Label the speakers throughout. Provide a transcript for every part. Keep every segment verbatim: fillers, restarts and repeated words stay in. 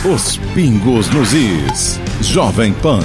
Speaker 1: Os pingos nos is. Jovem Pan.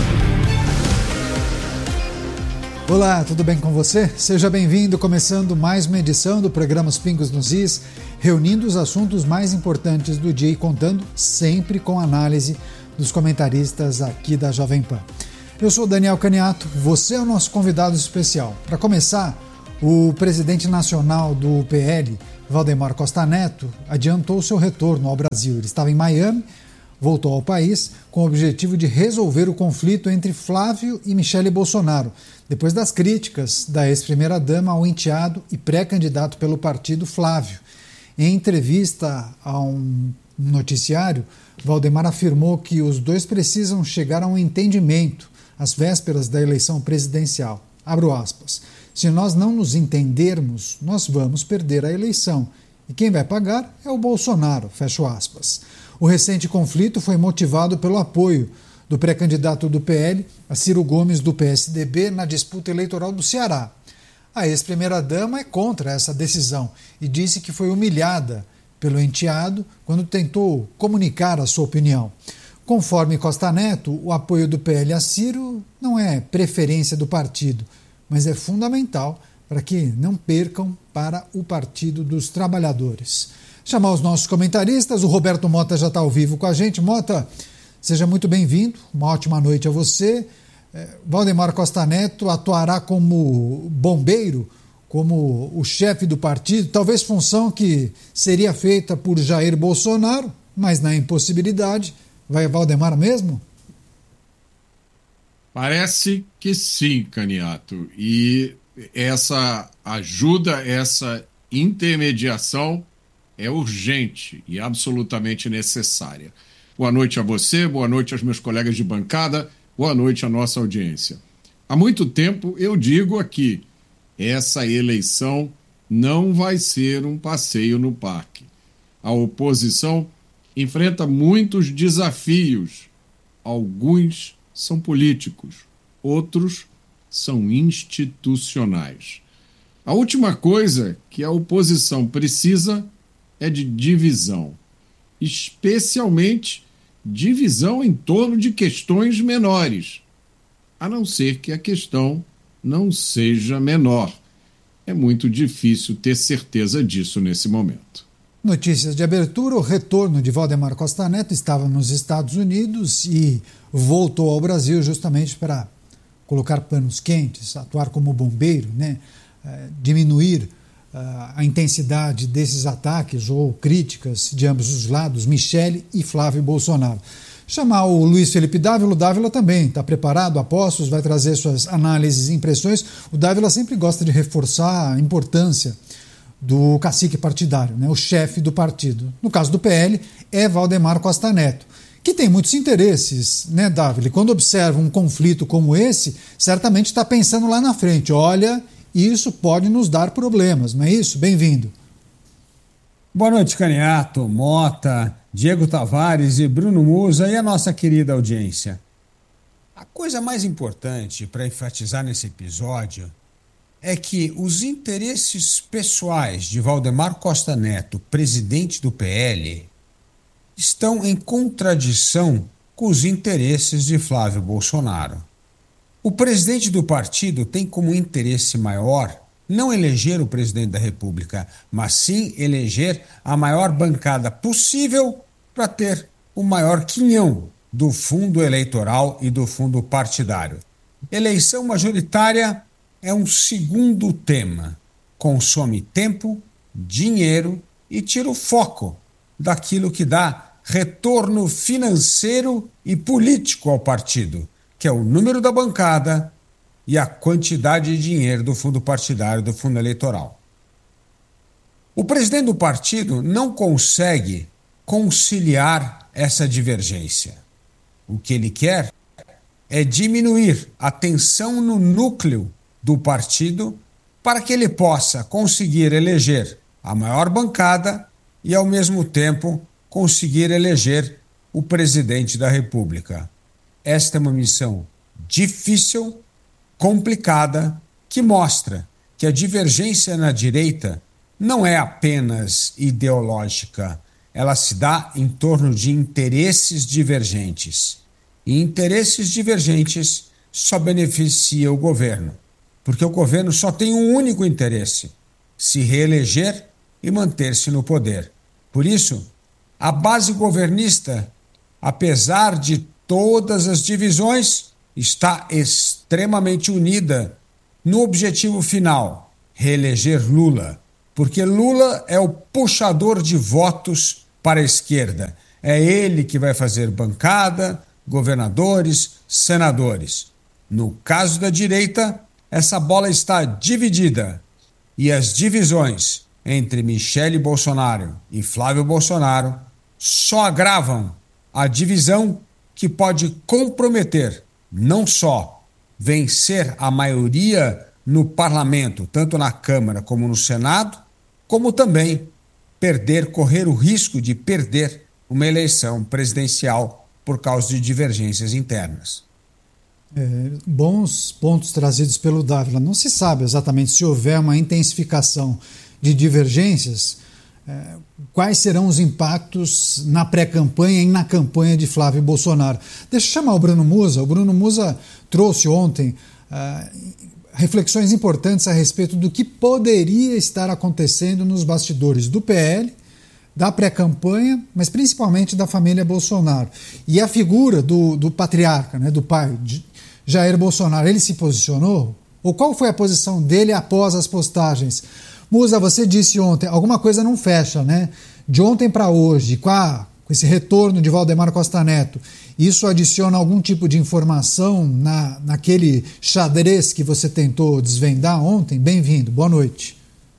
Speaker 2: Olá, tudo bem com você? Seja bem-vindo, começando mais uma edição do programa Os Pingos nos Is, reunindo os assuntos mais importantes do dia e contando sempre com análise dos comentaristas aqui da Jovem Pan. Eu sou Daniel Caniato, você é o nosso convidado especial. Para começar, o presidente nacional do P L, Valdemar Costa Neto, adiantou seu retorno ao Brasil. Ele estava em Miami, voltou ao país com o objetivo de resolver o conflito entre Flávio e Michele Bolsonaro, depois das críticas da ex-primeira-dama ao enteado e pré-candidato pelo partido Flávio. Em entrevista a um noticiário, Valdemar afirmou que os dois precisam chegar a um entendimento às vésperas da eleição presidencial. Abro aspas. Se nós não nos entendermos, nós vamos perder a eleição. E quem vai pagar é o Bolsonaro, fecho aspas. O recente conflito foi motivado pelo apoio do pré-candidato do P L, a Ciro Gomes, do P S D B, na disputa eleitoral do Ceará. A ex-primeira-dama é contra essa decisão e disse que foi humilhada pelo enteado quando tentou comunicar a sua opinião. Conforme Costa Neto, o apoio do P L a Ciro não é preferência do partido, mas é fundamental para que não percam para o Partido dos Trabalhadores. Chamar os nossos comentaristas, o Roberto Mota já está ao vivo com a gente. Mota, seja muito bem-vindo, uma ótima noite a você. É, Valdemar Costa Neto atuará como bombeiro, como o chefe do partido, talvez função que seria feita por Jair Bolsonaro, mas na impossibilidade, vai Valdemar mesmo?
Speaker 3: Parece que sim, Caniato, e essa ajuda, essa intermediação é urgente e absolutamente necessária. Boa noite a você, boa noite aos meus colegas de bancada, boa noite à nossa audiência. Há muito tempo eu digo aqui, essa eleição não vai ser um passeio no parque. A oposição enfrenta muitos desafios. Alguns são políticos, outros são institucionais. A última coisa que a oposição precisa é de divisão, especialmente divisão em torno de questões menores, a não ser que a questão não seja menor. É muito difícil ter certeza disso nesse momento.
Speaker 2: Notícias de abertura, o retorno de Valdemar Costa Neto estava nos Estados Unidos e voltou ao Brasil justamente para colocar panos quentes, atuar como bombeiro, né? É, diminuir uh, a intensidade desses ataques ou críticas de ambos os lados, Michele e Flávio Bolsonaro. Chamar o Luiz Felipe Dávila, o Dávila também está preparado, apostos, vai trazer suas análises e impressões. O Dávila sempre gosta de reforçar a importância do cacique partidário, né, o chefe do partido. No caso do P L, é Valdemar Costa Neto, que tem muitos interesses, né, Dávila? E quando observa um conflito como esse, certamente está pensando lá na frente, olha, isso pode nos dar problemas, não é isso? Bem-vindo.
Speaker 4: Boa noite, Caniato, Mota, Diego Tavares e Bruno Musa e a nossa querida audiência. A coisa mais importante para enfatizar nesse episódio é que os interesses pessoais de Valdemar Costa Neto, presidente do P L, estão em contradição com os interesses de Flávio Bolsonaro. O presidente do partido tem como interesse maior não eleger o presidente da República, mas sim eleger a maior bancada possível para ter o maior quinhão do fundo eleitoral e do fundo partidário. Eleição majoritária é um segundo tema. Consome tempo, dinheiro e tira o foco daquilo que dá retorno financeiro e político ao partido, que é o número da bancada e a quantidade de dinheiro do fundo partidário, do fundo eleitoral. O presidente do partido não consegue conciliar essa divergência. O que ele quer é diminuir a tensão no núcleo do partido para que ele possa conseguir eleger a maior bancada e, ao mesmo tempo, conseguir eleger o presidente da República. Esta é uma missão difícil, complicada, que mostra que a divergência na direita não é apenas ideológica, ela se dá em torno de interesses divergentes. E interesses divergentes só beneficia o governo, porque o governo só tem um único interesse: se reeleger e manter-se no poder. Por isso, a base governista, apesar de todas as divisões, está extremamente unida no objetivo final: reeleger Lula, porque Lula é o puxador de votos para a esquerda. É ele que vai fazer bancada, governadores, senadores. No caso da direita, essa bola está dividida e as divisões entre Michele Bolsonaro e Flávio Bolsonaro só agravam a divisão que pode comprometer não só vencer a maioria no parlamento, tanto na Câmara como no Senado, como também perder, correr o risco de perder uma eleição presidencial por causa de divergências internas.
Speaker 2: É, bons pontos trazidos pelo Dávila. Não se sabe exatamente se houver uma intensificação de divergências, é, quais serão os impactos na pré-campanha e na campanha de Flávio Bolsonaro. Deixa eu chamar o Bruno Musa. O Bruno Musa trouxe ontem é, reflexões importantes a respeito do que poderia estar acontecendo nos bastidores do P L, da pré-campanha, mas principalmente da família Bolsonaro. E a figura do, do patriarca, né, do pai, Jair Bolsonaro, ele se posicionou? Ou qual foi a posição dele após as postagens? Musa, você disse ontem, alguma coisa não fecha, né? De ontem para hoje, com, a, com esse retorno de Valdemar Costa Neto, isso adiciona algum tipo de informação na, naquele xadrez que você tentou desvendar ontem? Bem-vindo, boa noite.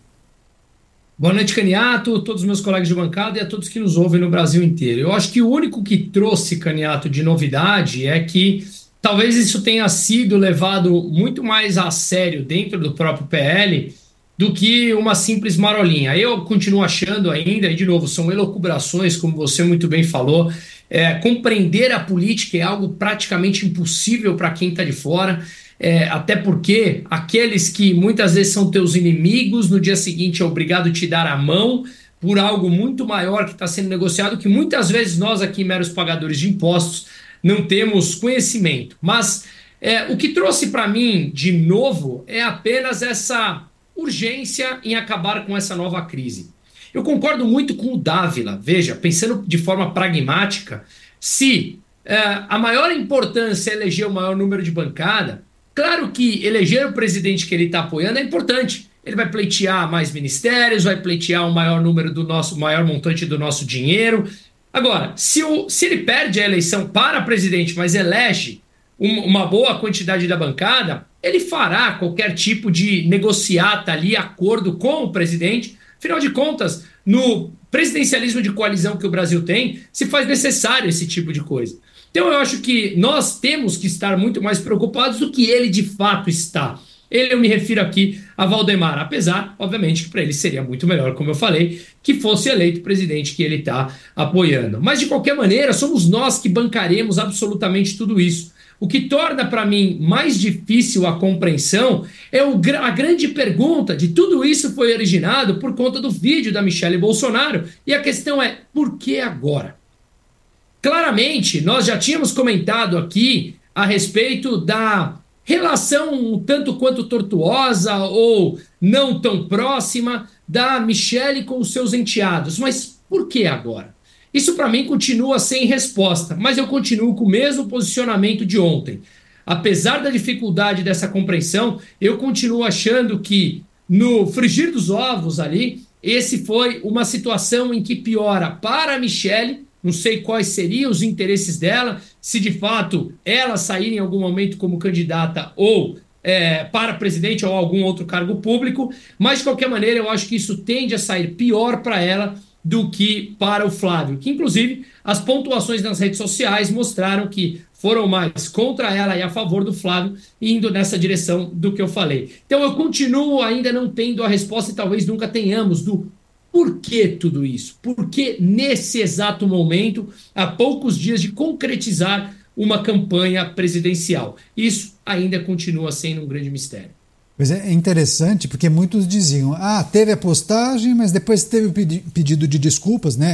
Speaker 5: Boa noite, Caniato, todos os meus colegas de bancada e a todos que nos ouvem no Brasil inteiro. Eu acho que o único que trouxe, Caniato, de novidade é que talvez isso tenha sido levado muito mais a sério dentro do próprio P L do que uma simples marolinha. Eu continuo achando ainda, e de novo, são elucubrações, como você muito bem falou, é, compreender a política é algo praticamente impossível para quem está de fora. É, até porque aqueles que muitas vezes são teus inimigos, no dia seguinte é obrigado a te dar a mão por algo muito maior que está sendo negociado, que muitas vezes nós aqui, meros pagadores de impostos, não temos conhecimento. Mas é, o que trouxe para mim de novo é apenas essa urgência em acabar com essa nova crise. Eu concordo muito com o Dávila. Veja, pensando de forma pragmática, se é, a maior importância é eleger o maior número de bancada, claro que eleger o presidente que ele está apoiando é importante. Ele vai pleitear mais ministérios, vai pleitear um maior número do nosso, maior montante do nosso dinheiro. Agora, se, o, se ele perde a eleição para presidente, mas elege um, uma boa quantidade da bancada, ele fará qualquer tipo de negociata ali, acordo com o presidente. Afinal de contas, no presidencialismo de coalizão que o Brasil tem, se faz necessário esse tipo de coisa. Então eu acho que nós temos que estar muito mais preocupados do que ele de fato está. Ele, eu me refiro aqui a Valdemar, apesar, obviamente, que para ele seria muito melhor, como eu falei, que fosse eleito o presidente que ele está apoiando. Mas, de qualquer maneira, somos nós que bancaremos absolutamente tudo isso. O que torna para mim mais difícil a compreensão é o, a grande pergunta de tudo isso foi originado por conta do vídeo da Michele Bolsonaro. E a questão é, por que agora? Claramente, nós já tínhamos comentado aqui a respeito da relação um tanto quanto tortuosa ou não tão próxima da Michele com os seus enteados. Mas por que agora? Isso para mim continua sem resposta, mas eu continuo com o mesmo posicionamento de ontem. Apesar da dificuldade dessa compreensão, eu continuo achando que no frigir dos ovos ali, esse foi uma situação em que piora para a Michele. Não sei quais seriam os interesses dela, se de fato ela sair em algum momento como candidata ou é, para presidente ou algum outro cargo público, mas de qualquer maneira eu acho que isso tende a sair pior para ela do que para o Flávio, que inclusive as pontuações nas redes sociais mostraram que foram mais contra ela e a favor do Flávio, indo nessa direção do que eu falei. Então eu continuo ainda não tendo a resposta e talvez nunca tenhamos do por que tudo isso? Por que nesse exato momento, há poucos dias de concretizar uma campanha presidencial? Isso ainda continua sendo um grande mistério.
Speaker 2: Pois é, é interessante porque muitos diziam, ah, teve a postagem, mas depois teve o pedi- pedido de desculpas, né?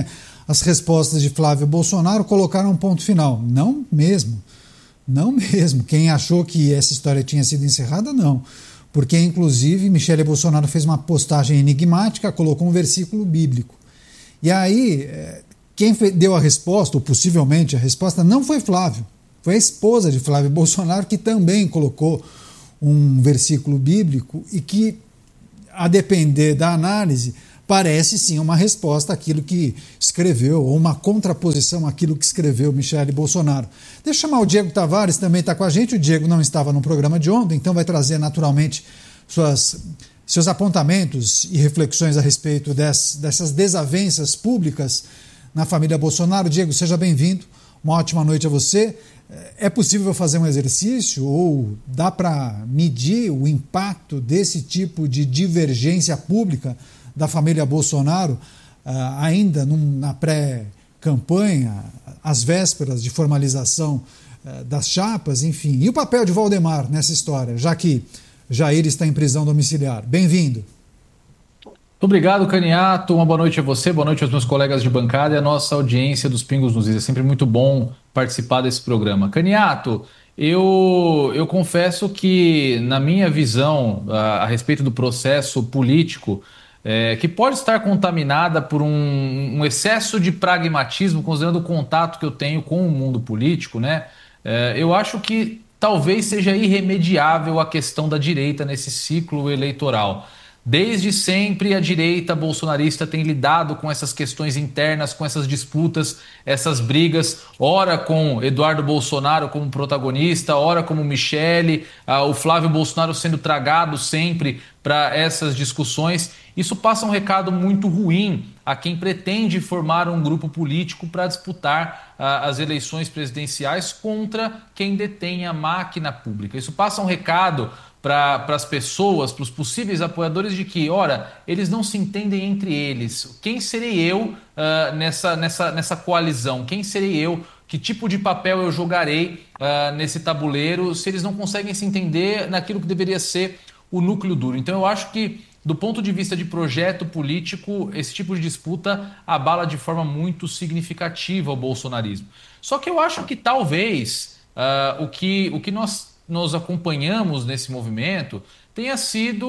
Speaker 2: as respostas de Flávio Bolsonaro colocaram um ponto final. Não mesmo. Não mesmo. Quem achou que essa história tinha sido encerrada, não. Porque, inclusive, Michele Bolsonaro fez uma postagem enigmática, colocou um versículo bíblico. E aí, quem deu a resposta, ou possivelmente a resposta, não foi Flávio. Foi a esposa de Flávio Bolsonaro que também colocou um versículo bíblico e que, a depender da análise, parece sim uma resposta àquilo que escreveu, ou uma contraposição àquilo que escreveu Michele Bolsonaro. Deixa eu chamar o Diego Tavares, também está com a gente. O Diego não estava no programa de ontem, então vai trazer naturalmente suas, seus apontamentos e reflexões a respeito dessas, dessas desavenças públicas na família Bolsonaro. Diego, seja bem-vindo. Uma ótima noite a você. É possível fazer um exercício ou dá para medir o impacto desse tipo de divergência pública da família Bolsonaro ainda na pré-campanha, às vésperas de formalização das chapas, enfim. E o papel de Valdemar nessa história, já que Jair está em prisão domiciliar? Bem-vindo.
Speaker 6: Muito obrigado, Caniato. Uma boa noite a você, boa noite aos meus colegas de bancada e à nossa audiência dos Pingos nos Is. É sempre muito bom participar desse programa. Caniato, eu, eu confesso que, na minha visão a, a respeito do processo político, é, que pode estar contaminada por um, um excesso de pragmatismo, considerando o contato que eu tenho com o mundo político, né? É, eu acho que talvez seja irremediável a questão da direita nesse ciclo eleitoral. Desde sempre a direita bolsonarista tem lidado com essas questões internas, com essas disputas, essas brigas, ora com Eduardo Bolsonaro como protagonista, ora como Michele, ah, o Flávio Bolsonaro sendo tragado sempre para essas discussões. Isso passa um recado muito ruim a quem pretende formar um grupo político para disputar ah, as eleições presidenciais contra quem detém a máquina pública. Isso passa um recado para as pessoas, para os possíveis apoiadores de que, ora, eles não se entendem entre eles. Quem serei eu uh, nessa, nessa, nessa coalizão? Quem serei eu? Que tipo de papel eu jogarei uh, nesse tabuleiro se eles não conseguem se entender naquilo que deveria ser o núcleo duro? Então eu acho que, do ponto de vista de projeto político, esse tipo de disputa abala de forma muito significativa o bolsonarismo. Só que eu acho que talvez uh, o, que, o que nós nos acompanhamos nesse movimento tenha sido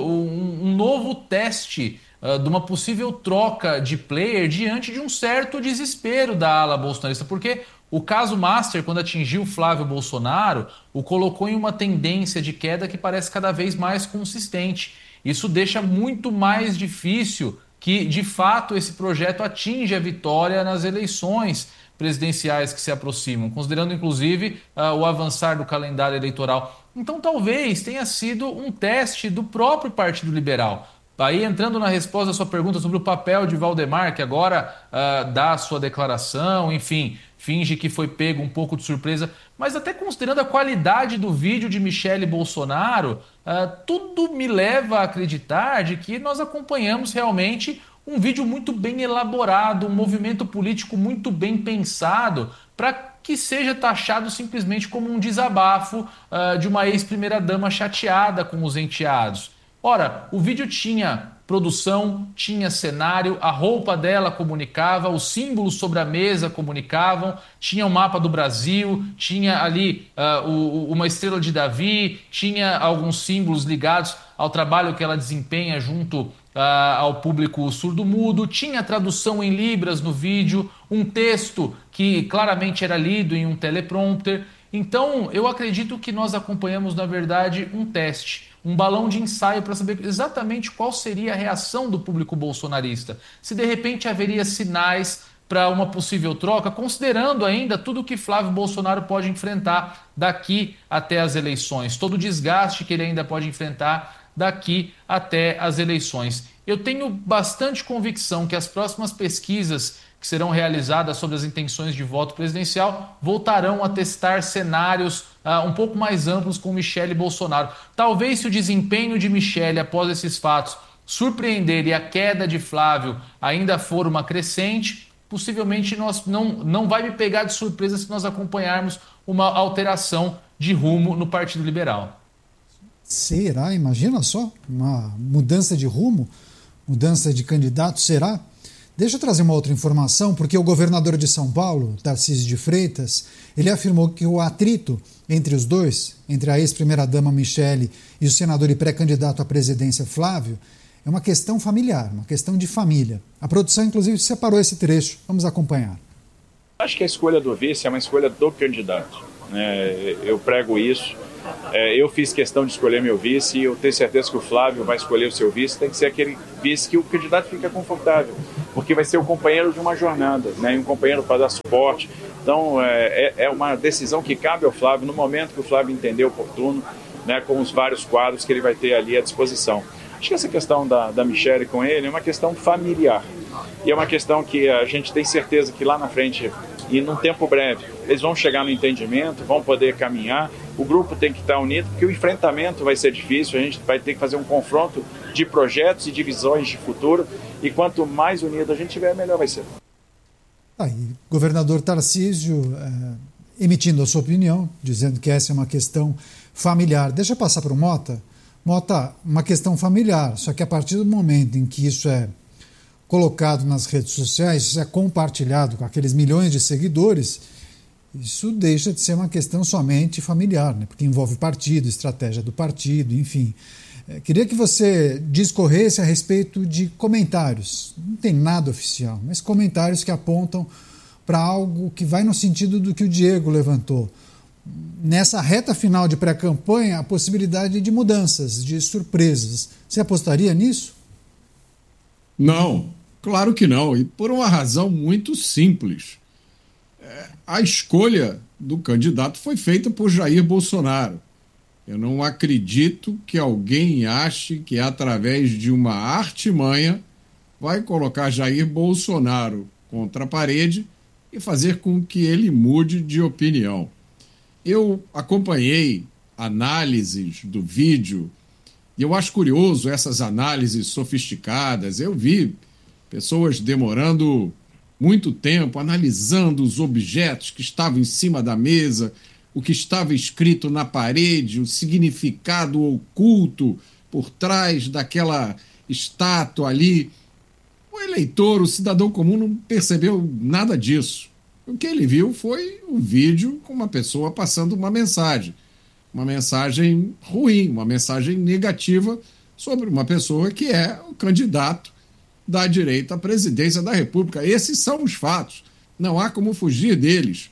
Speaker 6: um, um novo teste uh, de uma possível troca de player diante de um certo desespero da ala bolsonarista, porque o caso Master, quando atingiu Flávio Bolsonaro, o colocou em uma tendência de queda que parece cada vez mais consistente. Isso deixa muito mais difícil que, de fato, esse projeto atinja a vitória nas eleições presidenciais que se aproximam, considerando inclusive uh, o avançar do calendário eleitoral. Então talvez tenha sido um teste do próprio Partido Liberal. Aí, entrando na resposta à sua pergunta sobre o papel de Valdemar, que agora uh, dá a sua declaração, enfim, finge que foi pego um pouco de surpresa, mas até considerando a qualidade do vídeo de Michele Bolsonaro, uh, tudo me leva a acreditar de que nós acompanhamos realmente um vídeo muito bem elaborado, um movimento político muito bem pensado, para que seja taxado simplesmente como um desabafo uh, de uma ex-primeira-dama chateada com os enteados. Ora, o vídeo tinha produção, tinha cenário, a roupa dela comunicava, os símbolos sobre a mesa comunicavam, tinha o mapa do Brasil, tinha ali uh, o, uma estrela de Davi, tinha alguns símbolos ligados ao trabalho que ela desempenha junto Uh, ao público surdo-mudo, tinha tradução em libras no vídeo, um texto que claramente era lido em um teleprompter. Então, eu acredito que nós acompanhamos, na verdade, um teste, um balão de ensaio para saber exatamente qual seria a reação do público bolsonarista. Se, de repente, haveria sinais para uma possível troca, considerando ainda tudo que Flávio Bolsonaro pode enfrentar daqui até as eleições, todo o desgaste que ele ainda pode enfrentar daqui até as eleições. Eu tenho bastante convicção que as próximas pesquisas que serão realizadas sobre as intenções de voto presidencial voltarão a testar cenários uh, um pouco mais amplos com Michele Bolsonaro. Talvez, se o desempenho de Michele após esses fatos surpreender e a queda de Flávio ainda for uma crescente, possivelmente nós não, não vai me pegar de surpresa se nós acompanharmos uma alteração de rumo no Partido Liberal.
Speaker 2: Será? Imagina só, uma mudança de rumo, mudança de candidato, será? Deixa eu trazer uma outra informação, porque o governador de São Paulo, Tarcísio de Freitas, ele afirmou que o atrito entre os dois, entre a ex-primeira-dama Michele e o senador e pré-candidato à presidência Flávio, é uma questão familiar, uma questão de família. A produção, inclusive, separou esse trecho. Vamos acompanhar.
Speaker 7: Acho que a escolha do vice é uma escolha do candidato. É, eu prego isso. É, eu fiz questão de escolher meu vice e eu tenho certeza que o Flávio vai escolher o seu vice. Tem que ser aquele vice que o candidato fica confortável, porque vai ser o companheiro de uma jornada, né, e um companheiro para dar suporte. Então é, é uma decisão que cabe ao Flávio no momento que o Flávio entender oportuno, né, com os vários quadros que ele vai ter ali à disposição. Acho que essa questão da, da Michele com ele é uma questão familiar e é uma questão que a gente tem certeza que lá na frente e num tempo breve eles vão chegar no entendimento, vão poder caminhar. O grupo tem que estar unido, porque o enfrentamento vai ser difícil, a gente vai ter que fazer um confronto de projetos e de visões de futuro, e quanto mais unido a gente tiver, melhor vai ser.
Speaker 2: Aí, governador Tarcísio é, emitindo a sua opinião, dizendo que essa é uma questão familiar. Deixa eu passar para o Mota. Mota, uma questão familiar, só que a partir do momento em que isso é colocado nas redes sociais, isso é compartilhado com aqueles milhões de seguidores, isso deixa de ser uma questão somente familiar, né? Porque envolve partido, estratégia do partido, enfim. É, queria que você discorresse a respeito de comentários, não tem nada oficial, mas comentários que apontam para algo que vai no sentido do que o Diego levantou. Nessa reta final de pré-campanha, a possibilidade de mudanças, de surpresas. Você apostaria nisso?
Speaker 3: Não, claro que não, e por uma razão muito simples. É, a escolha do candidato foi feita por Jair Bolsonaro. Eu não acredito que alguém ache que através de uma artimanha vai colocar Jair Bolsonaro contra a parede e fazer com que ele mude de opinião. Eu acompanhei análises do vídeo e eu acho curioso essas análises sofisticadas. Eu vi pessoas demorando muito tempo analisando os objetos que estavam em cima da mesa, o que estava escrito na parede, o significado oculto por trás daquela estátua ali. O eleitor, o cidadão comum, não percebeu nada disso. O que ele viu foi um vídeo com uma pessoa passando uma mensagem. Uma mensagem ruim, uma mensagem negativa sobre uma pessoa que é o candidato da direita à presidência da República. Esses são os fatos. Não há como fugir deles.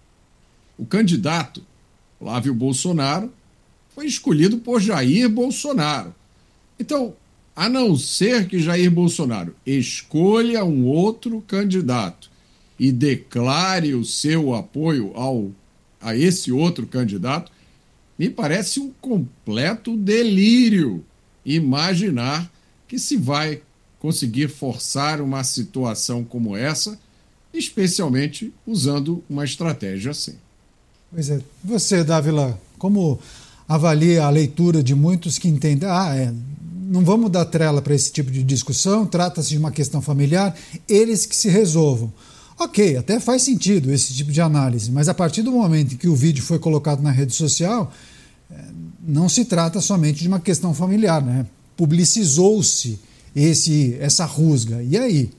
Speaker 3: O candidato, Flávio Bolsonaro, foi escolhido por Jair Bolsonaro. Então, a não ser que Jair Bolsonaro escolha um outro candidato e declare o seu apoio ao, a esse outro candidato, me parece um completo delírio imaginar que se vai conseguir forçar uma situação como essa, especialmente usando uma estratégia assim.
Speaker 2: Pois é. Você, Dávila, como avalia a leitura de muitos que entendem, ah, é, não vamos dar trela para esse tipo de discussão, trata-se de uma questão familiar, eles que se resolvam. Ok, até faz sentido esse tipo de análise, mas a partir do momento em que o vídeo foi colocado na rede social, não se trata somente de uma questão familiar, né? Publicizou-se esse, essa rusga. E aí?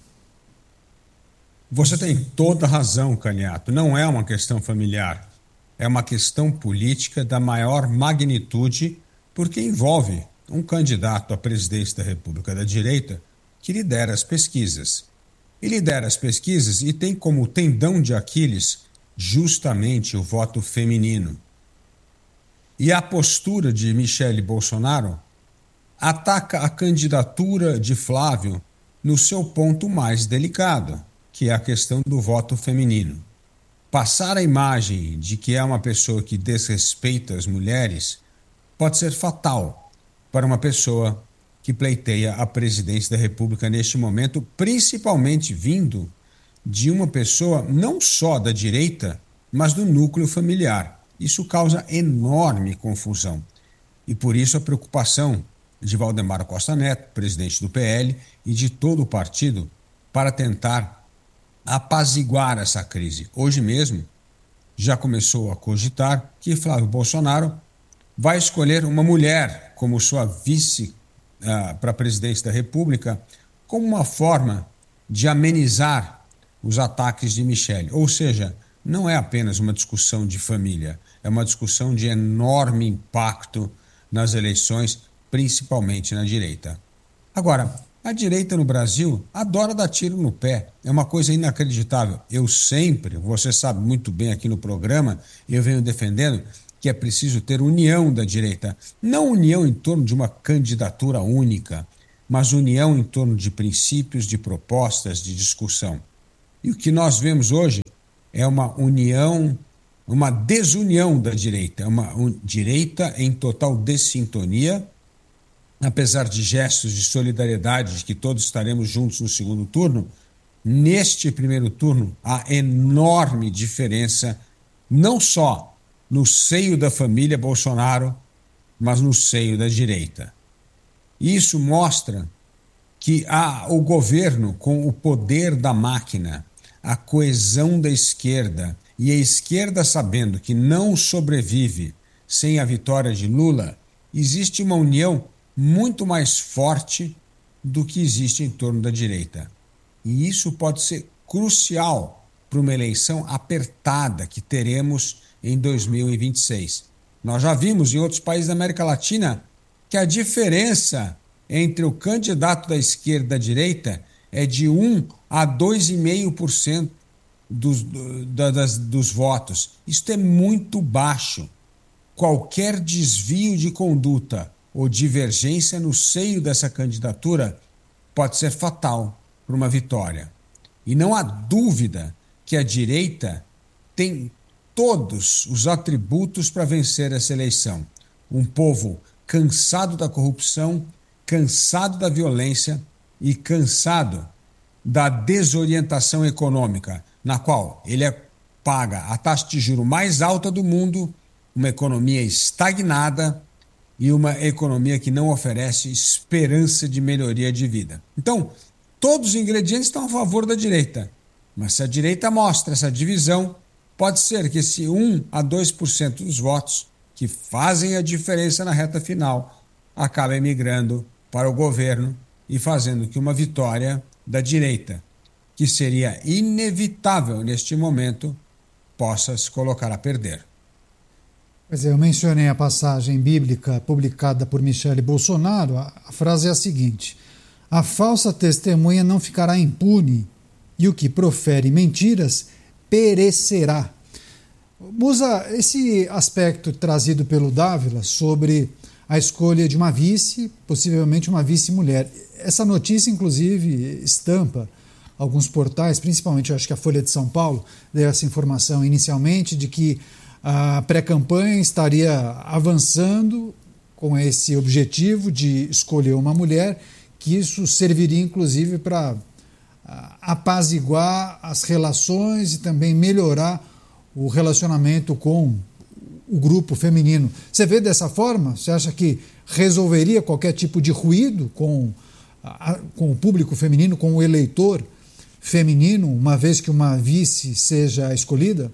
Speaker 4: Você tem toda a razão, Caniato. Não é uma questão familiar. É uma questão política da maior magnitude, porque envolve um candidato à presidência da República da direita que lidera as pesquisas. E lidera as pesquisas e tem como tendão de Aquiles justamente o voto feminino. E a postura de Michele Bolsonaro ataca a candidatura de Flávio no seu ponto mais delicado, que é a questão do voto feminino. Passar a imagem de que é uma pessoa que desrespeita as mulheres pode ser fatal para uma pessoa que pleiteia a presidência da República neste momento, principalmente vindo de uma pessoa não só da direita, mas do núcleo familiar. Isso causa enorme confusão. E por isso a preocupação de Valdemar Costa Neto, presidente do P L, e de todo o partido, para tentar apaziguar essa crise. Hoje mesmo, já começou a cogitar que Flávio Bolsonaro vai escolher uma mulher como sua vice uh, para a presidência da República, como uma forma de amenizar os ataques de Michele. Ou seja, não é apenas uma discussão de família, é uma discussão de enorme impacto nas eleições, principalmente na direita. Agora, a direita no Brasil adora dar tiro no pé, é uma coisa inacreditável. Eu sempre, você sabe muito bem aqui no programa, eu venho defendendo que é preciso ter união da direita, não união em torno de uma candidatura única, mas união em torno de princípios, de propostas, de discussão. E o que nós vemos hoje é uma união, uma desunião da direita, uma un... direita em total dessintonia, apesar de gestos de solidariedade, de que todos estaremos juntos no segundo turno. Neste primeiro turno, há enorme diferença, não só no seio da família Bolsonaro, mas no seio da direita. Isso mostra que há o governo, com o poder da máquina, a coesão da esquerda, e a esquerda sabendo que não sobrevive sem a vitória de Lula, existe uma união muito mais forte do que existe em torno da direita. E isso pode ser crucial para uma eleição apertada que teremos em dois mil e vinte e seis. Nós já vimos em outros países da América Latina que a diferença entre o candidato da esquerda e da direita é de um a dois vírgula cinco por cento dos, da, das, dos votos. Isso é muito baixo. Qualquer desvio de conduta ou divergência no seio dessa candidatura pode ser fatal para uma vitória. E não há dúvida que a direita tem todos os atributos para vencer essa eleição. Um povo cansado da corrupção, cansado da violência e cansado da desorientação econômica, na qual ele é, paga a taxa de juros mais alta do mundo, uma economia estagnada e uma economia que não oferece esperança de melhoria de vida. Então, todos os ingredientes estão a favor da direita, mas se a direita mostra essa divisão, pode ser que esse um a dois por cento dos votos que fazem a diferença na reta final acabem migrando para o governo e fazendo que uma vitória da direita, que seria inevitável neste momento, possa se colocar a perder.
Speaker 2: Pois é, eu mencionei a passagem bíblica publicada por Michele Bolsonaro. A frase é a seguinte: a falsa testemunha não ficará impune e o que profere mentiras perecerá. Musa, esse aspecto trazido pelo Dávila sobre a escolha de uma vice, possivelmente uma vice-mulher. Essa notícia, inclusive, estampa alguns portais, principalmente, eu acho que a Folha de São Paulo, deu essa informação inicialmente de que a pré-campanha estaria avançando com esse objetivo de escolher uma mulher, que isso serviria, inclusive, para apaziguar as relações e também melhorar o relacionamento com o grupo feminino. Você vê dessa forma? Você acha que resolveria qualquer tipo de ruído com, a, com o público feminino, com o eleitor feminino, uma vez que uma vice seja escolhida?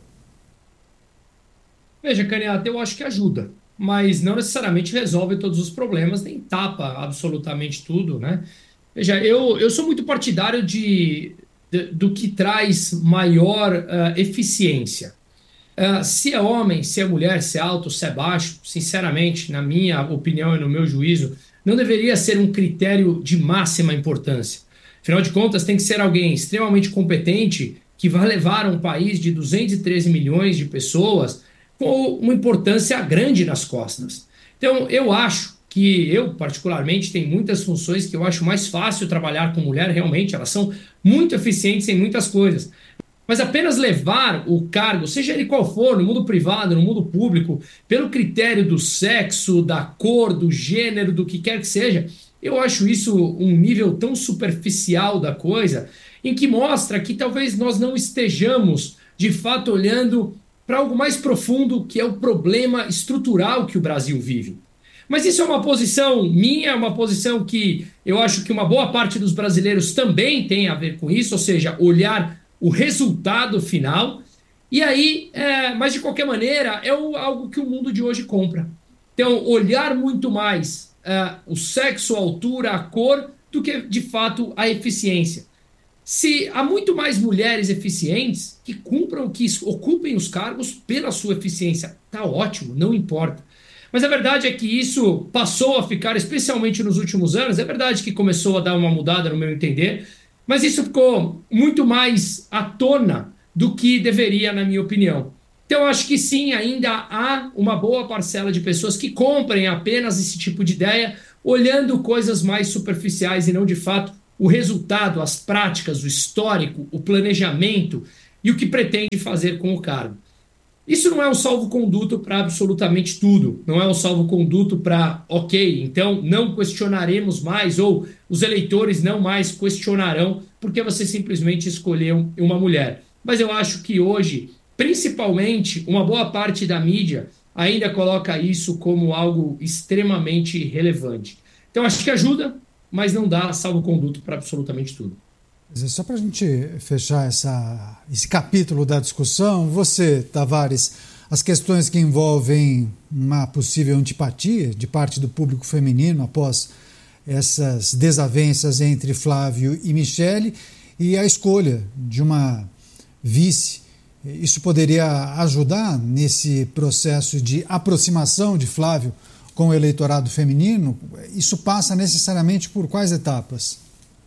Speaker 5: Veja, Caniato, eu acho que ajuda, mas não necessariamente resolve todos os problemas, nem tapa absolutamente tudo, né? Veja, eu, eu sou muito partidário de, de, do que traz maior uh, eficiência. Uh, se é homem, se é mulher, se é alto, se é baixo, sinceramente, na minha opinião e no meu juízo, não deveria ser um critério de máxima importância. Afinal de contas, tem que ser alguém extremamente competente que vai levar um país de duzentos e treze milhões de pessoas com uma importância grande nas costas. Então, eu acho que eu, particularmente, tenho muitas funções que eu acho mais fácil trabalhar com mulher, realmente, elas são muito eficientes em muitas coisas. Mas apenas levar o cargo, seja ele qual for, no mundo privado, no mundo público, pelo critério do sexo, da cor, do gênero, do que quer que seja, eu acho isso um nível tão superficial da coisa, em que mostra que talvez nós não estejamos, de fato, olhando para algo mais profundo, que é o problema estrutural que o Brasil vive. Mas isso é uma posição minha, é uma posição que eu acho que uma boa parte dos brasileiros também tem a ver com isso, ou seja, olhar o resultado final. E aí, é, mas de qualquer maneira, é o, algo que o mundo de hoje compra. Então, olhar muito mais é, o sexo, a altura, a cor, do que, de fato, a eficiência. se há muito mais mulheres eficientes que cumpram, que ocupem os cargos pela sua eficiência. Tá ótimo, não importa. Mas a verdade é que isso passou a ficar, especialmente nos últimos anos, é verdade que começou a dar uma mudada no meu entender, mas isso ficou muito mais à tona do que deveria, na minha opinião. Então, acho que sim, ainda há uma boa parcela de pessoas que comprem apenas esse tipo de ideia, olhando coisas mais superficiais e não, de fato, o resultado, as práticas, o histórico, o planejamento e o que pretende fazer com o cargo. Isso não é um salvo-conduto para absolutamente tudo, não é um salvo-conduto para, ok, então não questionaremos mais, ou os eleitores não mais questionarão porque você simplesmente escolheu uma mulher. Mas eu acho que hoje, principalmente, uma boa parte da mídia ainda coloca isso como algo extremamente relevante. Então acho que ajuda, mas não dá salvo-conduto para absolutamente tudo.
Speaker 2: Só para a gente fechar essa, esse capítulo da discussão, você, Tavares, as questões que envolvem uma possível antipatia de parte do público feminino após essas desavenças entre Flávio e Michele e a escolha de uma vice, isso poderia ajudar nesse processo de aproximação de Flávio com o eleitorado feminino? Isso passa necessariamente por quais etapas?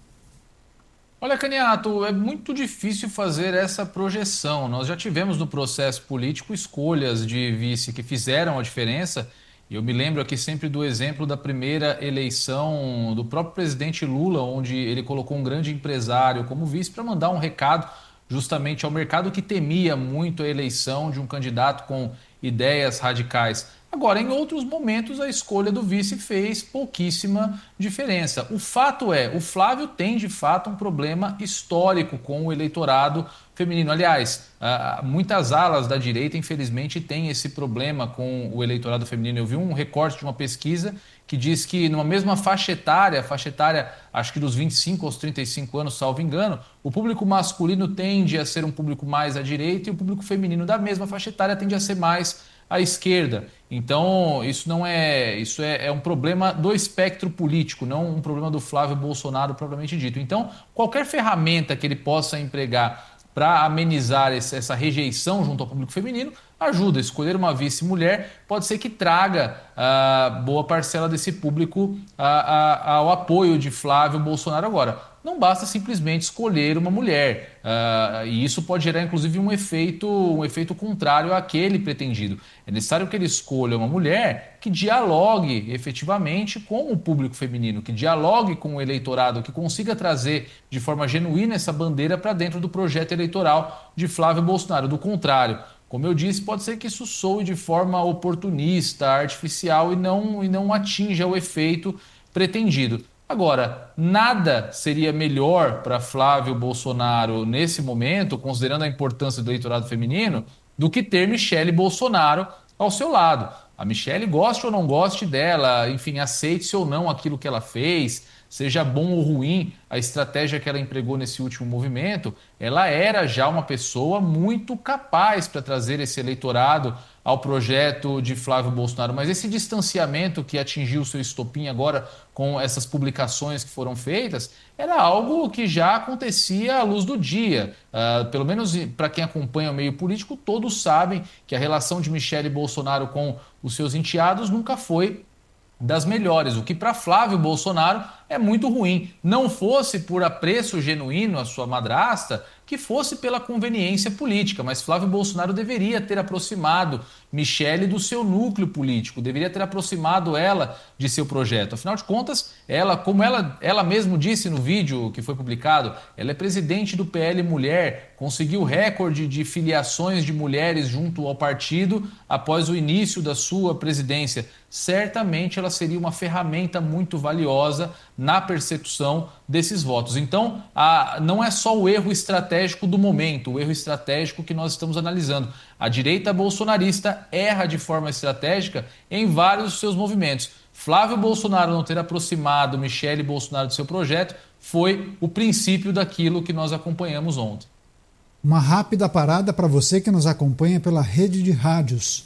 Speaker 6: Olha, Caniato, é muito difícil fazer essa projeção. Nós já tivemos no processo político escolhas de vice que fizeram a diferença. E eu me lembro aqui sempre do exemplo da primeira eleição do próprio presidente Lula, onde ele colocou um grande empresário como vice para mandar um recado justamente ao mercado que temia muito a eleição de um candidato com ideias radicais. Agora, em outros momentos, a escolha do vice fez pouquíssima diferença. O fato é, o Flávio tem, de fato, um problema histórico com o eleitorado feminino. Aliás, muitas alas da direita, infelizmente, têm esse problema com o eleitorado feminino. Eu vi um recorte de uma pesquisa que diz que numa mesma faixa etária, faixa etária acho que dos vinte e cinco aos trinta e cinco anos, salvo engano, o público masculino tende a ser um público mais à direita e o público feminino da mesma faixa etária tende a ser mais à esquerda. Então, isso não é, isso é, é um problema do espectro político, não um problema do Flávio Bolsonaro propriamente dito. Então, qualquer ferramenta que ele possa empregar para amenizar esse, essa rejeição junto ao público feminino ajuda. Escolher uma vice-mulher pode ser que traga uh, boa parcela desse público uh, uh, ao apoio de Flávio Bolsonaro agora. Não basta simplesmente escolher uma mulher. Uh, e isso pode gerar, inclusive, um efeito, um efeito contrário àquele pretendido. É necessário que ele escolha uma mulher que dialogue efetivamente com o público feminino, que dialogue com o eleitorado, que consiga trazer de forma genuína essa bandeira para dentro do projeto eleitoral de Flávio Bolsonaro. Do contrário, como eu disse, pode ser que isso soe de forma oportunista, artificial e não, e não atinja o efeito pretendido. Agora, nada seria melhor para Flávio Bolsonaro nesse momento, considerando a importância do eleitorado feminino, do que ter Michele Bolsonaro ao seu lado. A Michele, goste ou não goste dela, enfim, aceite-se ou não aquilo que ela fez, seja bom ou ruim a estratégia que ela empregou nesse último movimento, ela era já uma pessoa muito capaz para trazer esse eleitorado ao projeto de Flávio Bolsonaro. Mas esse distanciamento que atingiu seu estopim agora com essas publicações que foram feitas, era algo que já acontecia à luz do dia. Uh, pelo menos para quem acompanha o meio político, todos sabem que a relação de Michele Bolsonaro com os seus enteados nunca foi das melhores, o que para Flávio Bolsonaro é muito ruim. Não fosse por apreço genuíno à sua madrasta, que fosse pela conveniência política, mas Flávio Bolsonaro deveria ter aproximado Michele do seu núcleo político, deveria ter aproximado ela de seu projeto. Afinal de contas, ela, como ela, ela mesmo disse no vídeo que foi publicado, ela é presidente do P L Mulher, conseguiu recorde de filiações de mulheres junto ao partido após o início da sua presidência. Certamente ela seria uma ferramenta muito valiosa na persecução desses votos. Então, a, não é só o erro estratégico do momento, o erro estratégico que nós estamos analisando. A direita bolsonarista erra de forma estratégica em vários dos seus movimentos. Flávio Bolsonaro não ter aproximado Michele Bolsonaro do seu projeto foi o princípio daquilo que nós acompanhamos ontem.
Speaker 2: Uma rápida parada para você que nos acompanha pela rede de rádios.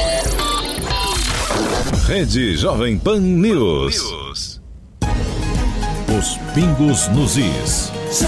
Speaker 1: Rede Jovem Pan News. Os pingos nos is.